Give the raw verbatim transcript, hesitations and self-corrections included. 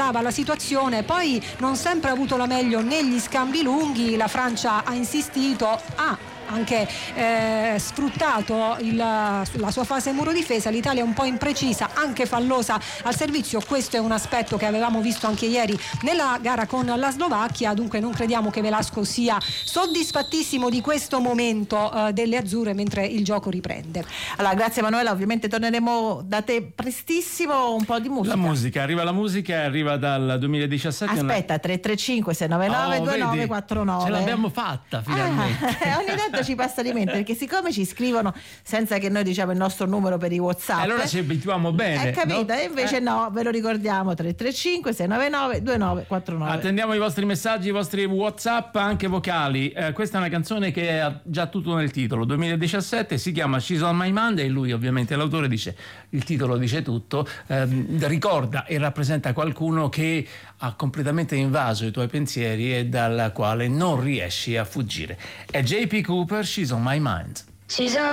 controllava la situazione, poi non sempre ha avuto la meglio negli scambi lunghi, la Francia ha insistito, ha anche eh, sfruttato il, la sua fase muro difesa, l'Italia è un po' imprecisa, anche fallosa al servizio, questo è un aspetto che avevamo visto anche ieri nella gara con la Slovacchia, dunque non crediamo che Velasco sia soddisfattissimo di questo momento eh, delle azzurre mentre il gioco riprende. Allora, grazie Manuela, ovviamente torneremo da te prestissimo. Un po' di musica. La musica, arriva la musica, arriva dal duemiladiciassette. Aspetta, tre tre cinque sei nove nove due nove quattro nove. Ce l'abbiamo fatta finalmente. Ah, ogni tanto ci passa di mente, perché siccome ci scrivono senza che noi diciamo il nostro numero per i WhatsApp, allora ci abituiamo bene, eh, capito? No? E invece eh. no, ve lo ricordiamo, tre tre cinque sei nove nove due nove quattro nove. Attendiamo i vostri messaggi, i vostri WhatsApp, anche vocali. Eh, questa è una canzone che ha già tutto nel titolo, duemiladiciassette, si chiama She's on My Mind e lui ovviamente l'autore dice, il titolo dice tutto, eh, ricorda e rappresenta qualcuno che ha completamente invaso i tuoi pensieri e dal quale non riesci a fuggire. È J P Cooper, She's on My Mind. She's on